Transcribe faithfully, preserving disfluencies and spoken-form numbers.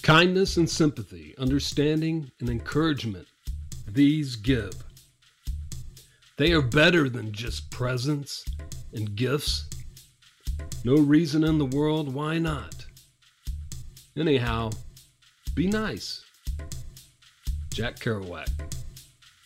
Kindness and sympathy, understanding and encouragement, these give. They are better than just presents and gifts. No reason in the world why not. Anyhow, be nice. Jack Kerouac.